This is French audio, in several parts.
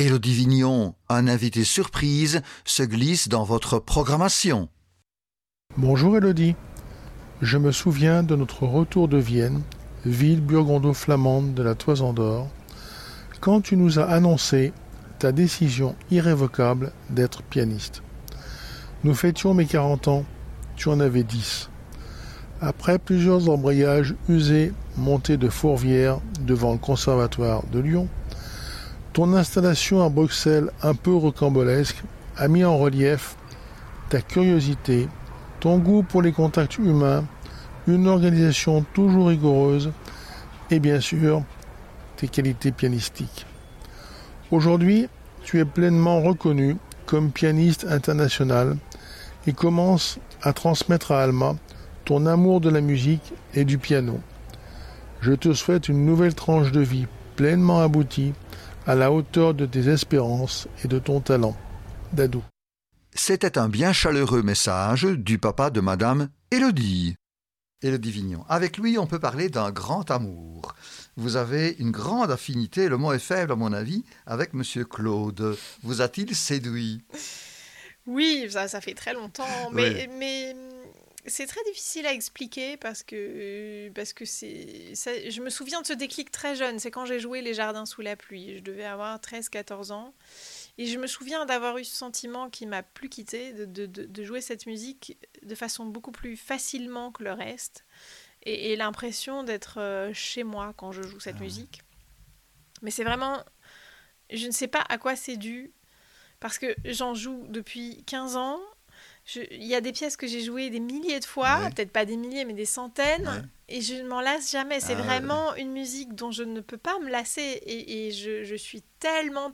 Élodie Vignon, un invité surprise, se glisse dans votre programmation. Bonjour Élodie, je me souviens de notre retour de Vienne, ville burgondo-flamande de la Toison d'Or, quand tu nous as annoncé ta décision irrévocable d'être pianiste. Nous fêtions mes 40 ans, tu en avais 10. Après plusieurs embrayages usés montés de Fourvière devant le Conservatoire de Lyon, ton installation à Bruxelles un peu rocambolesque a mis en relief ta curiosité, ton goût pour les contacts humains, une organisation toujours rigoureuse et bien sûr tes qualités pianistiques. Aujourd'hui, tu es pleinement reconnu comme pianiste international et commences à transmettre à Alma ton amour de la musique et du piano. Je te souhaite une nouvelle tranche de vie pleinement aboutie à la hauteur de tes espérances et de ton talent. Dadou. C'était un bien chaleureux message du papa de Madame Élodie. Élodie Vignon. Avec lui, on peut parler d'un grand amour. Vous avez une grande affinité, le mot est faible à mon avis, avec Monsieur Claude. Vous a-t-il séduit ? Oui, ça fait très longtemps, Oui. mais c'est très difficile à expliquer parce que je me souviens de ce déclic très jeune. C'est quand j'ai joué Les Jardins sous la pluie. Je devais avoir 13-14 ans. Et je me souviens d'avoir eu ce sentiment qui m'a plus quitté, de jouer cette musique de façon beaucoup plus facilement que le reste. Et l'impression d'être chez moi quand je joue cette musique. Mais c'est vraiment... Je ne sais pas à quoi c'est dû, parce que j'en joue depuis 15 ans. Il y a des pièces que j'ai jouées des milliers de fois, peut-être pas des milliers, mais des centaines, et je ne m'en lasse jamais. C'est vraiment une musique dont je ne peux pas me lasser, et je suis tellement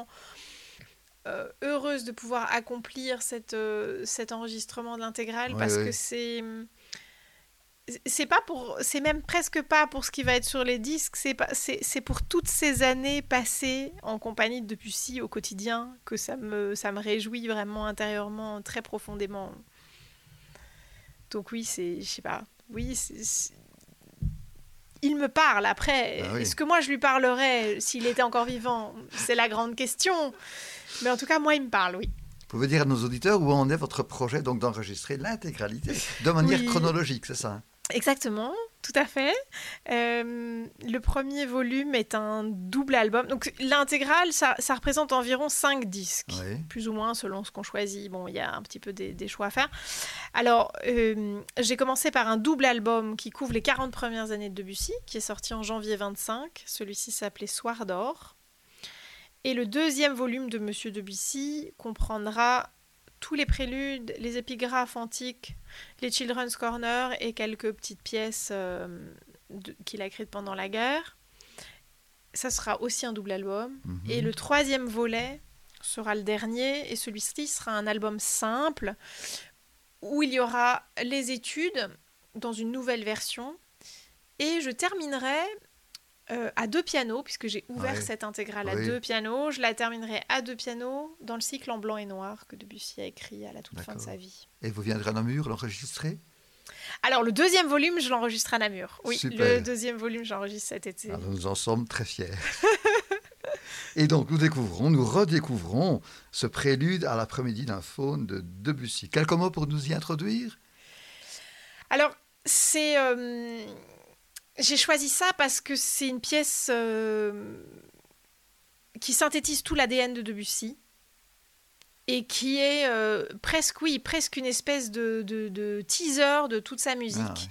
heureuse de pouvoir accomplir cet enregistrement de l'intégrale, parce que c'est même presque pas pour ce qui va être sur les disques, c'est pour toutes ces années passées en compagnie de Debussy au quotidien que ça me réjouit vraiment intérieurement, très profondément. Donc oui, je sais pas, il me parle. Après, est-ce que moi je lui parlerais s'il était encore vivant? C'est la grande question. Mais en tout cas, moi, il me parle, oui. Vous pouvez dire à nos auditeurs où en est votre projet donc d'enregistrer l'intégralité de manière chronologique, c'est ça? Exactement, tout à fait. Le premier volume est un double album. Donc l'intégrale, ça représente environ 5 disques, plus ou moins selon ce qu'on choisit. Bon, il y a un petit peu des choix à faire. Alors, j'ai commencé par un double album qui couvre les 40 premières années de Debussy, qui est sorti en janvier 25. Celui-ci s'appelait Soir d'or. Et le deuxième volume de Monsieur Debussy comprendra tous les préludes, les épigraphes antiques, les Children's Corner et quelques petites pièces qu'il a écrites pendant la guerre. Ça sera aussi un double album. Et le troisième volet sera le dernier, et celui-ci sera un album simple où il y aura les études dans une nouvelle version. Et je terminerai à 2 pianos, puisque j'ai ouvert cette intégrale à 2 pianos. Je la terminerai à 2 pianos dans le cycle en blanc et noir que Debussy a écrit à la toute fin de sa vie. Et vous viendrez à Namur l'enregistrer? Alors, le deuxième volume, je l'enregistre à Namur. Oui, super. Le deuxième volume, j'enregistre cet été. Alors, nous en sommes très fiers. Et donc, nous redécouvrons ce prélude à l'après-midi d'un faune de Debussy. Quelques mots pour nous y introduire? Alors, j'ai choisi ça parce que c'est une pièce qui synthétise tout l'ADN de Debussy et qui est presque une espèce de teaser de toute sa musique.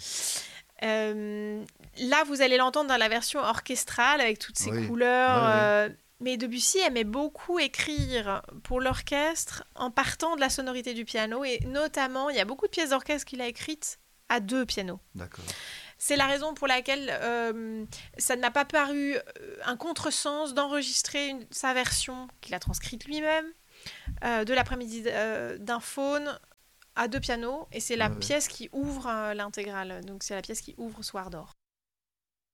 Là, vous allez l'entendre dans la version orchestrale avec toutes ces couleurs. Mais Debussy aimait beaucoup écrire pour l'orchestre en partant de la sonorité du piano, et notamment, il y a beaucoup de pièces d'orchestre qu'il a écrites à 2 pianos. D'accord. C'est la raison pour laquelle ça ne m'a pas paru un contresens d'enregistrer sa version, qu'il a transcrite lui-même, de l'après-midi d'un faune à 2 pianos. Et c'est la pièce qui ouvre l'intégrale. Donc c'est la pièce qui ouvre Soir d'or.